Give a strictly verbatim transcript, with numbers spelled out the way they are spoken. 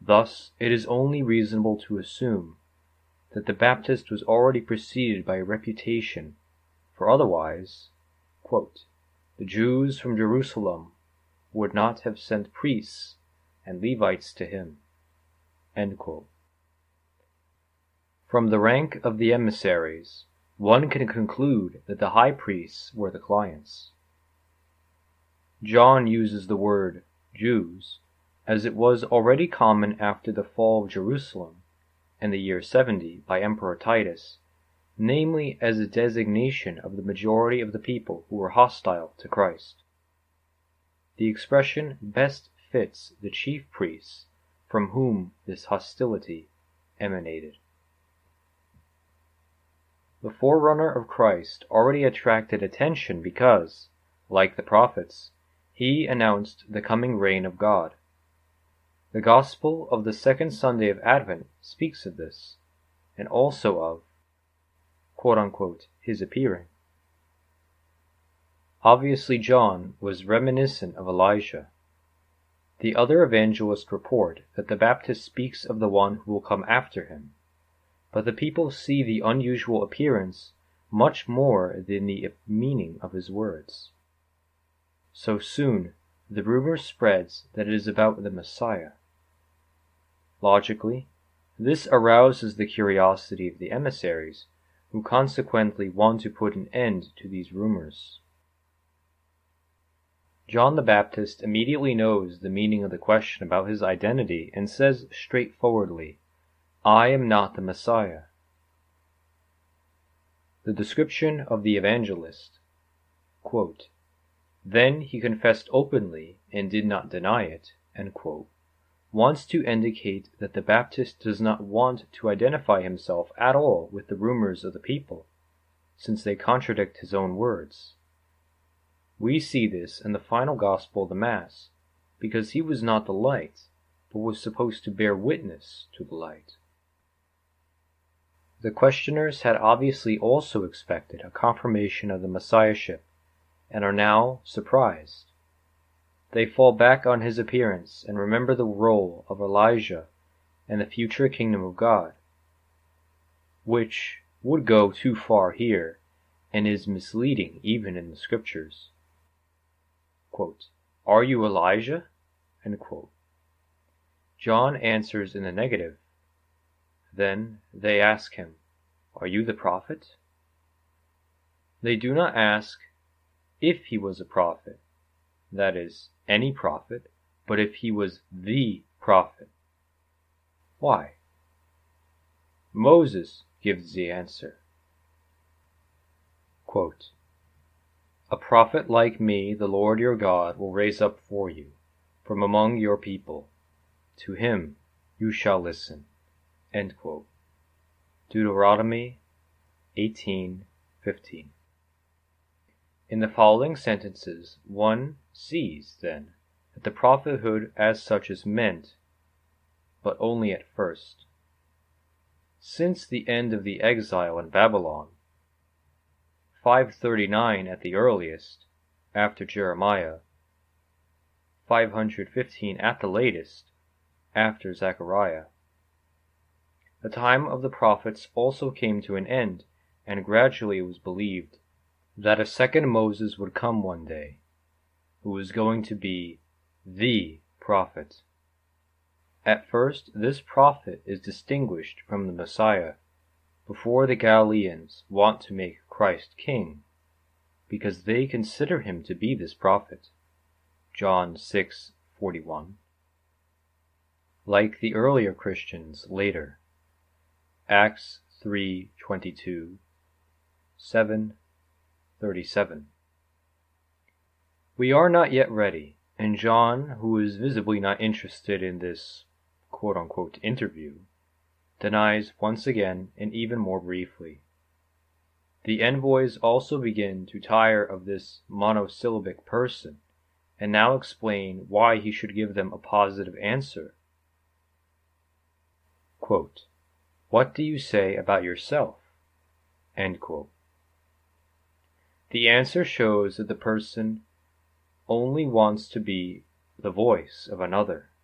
Thus, it is only reasonable to assume that the Baptist was already preceded by a reputation, for otherwise, quote, "the Jews from Jerusalem would not have sent priests and Levites to him." End quote. From the rank of the emissaries, one can conclude that the high priests were the clients. John uses the word Jews, as it was already common after the fall of Jerusalem in the year seventy by Emperor Titus, namely as a designation of the majority of the people who were hostile to Christ. The expression best fits the chief priests from whom this hostility emanated. The forerunner of Christ already attracted attention because, like the prophets, he announced the coming reign of God. The Gospel of the second Sunday of Advent speaks of this, and also of, quote-unquote, his appearing. Obviously, John was reminiscent of Elijah. The other evangelists report that the Baptist speaks of the one who will come after him, but the people see the unusual appearance much more than the meaning of his words. So soon, the rumor spreads that it is about the Messiah. Logically, this arouses the curiosity of the emissaries, who consequently want to put an end to these rumors. John the Baptist immediately knows the meaning of the question about his identity and says straightforwardly, "I am not the Messiah." The description of the evangelist, quote, "Then he confessed openly and did not deny it," end quote, wants to indicate that the Baptist does not want to identify himself at all with the rumors of the people, since they contradict his own words. We see this in the final gospel of the Mass, because he was not the light, but was supposed to bear witness to the light. The questioners had obviously also expected a confirmation of the Messiahship, and are now surprised. They fall back on his appearance and remember the role of Elijah in the future kingdom of God, which would go too far here and is misleading even in the scriptures. Quote, "Are you Elijah?" End quote. John answers in the negative. Then they ask him, "Are you the prophet?" They do not ask if he was a prophet, that is, any prophet, but if he was the prophet. Why? Moses gives the answer. Quote, "A prophet like me the Lord your God will raise up for you, from among your people. To him you shall listen." End quote. Deuteronomy eighteen fifteen. In the following sentences, one sees, then, that the prophethood as such is meant, but only at first. Since the end of the exile in Babylon, five thirty-nine at the earliest, after Jeremiah, five hundred fifteen at the latest, after Zechariah, the time of the prophets also came to an end, and gradually it was believed that a second Moses would come one day, who was going to be the prophet. At first, this prophet is distinguished from the Messiah before the Galileans want to make Christ king, because they consider him to be this prophet. John six forty-one. Like the earlier Christians later. Acts three twenty-two, seven thirty-seven. We are not yet ready, and John, who is visibly not interested in this quote-unquote interview, denies once again and even more briefly. The envoys also begin to tire of this monosyllabic person, and now explain why he should give them a positive answer. Quote, "What do you say about yourself?" End quote. The answer shows that the person only wants to be the voice of another.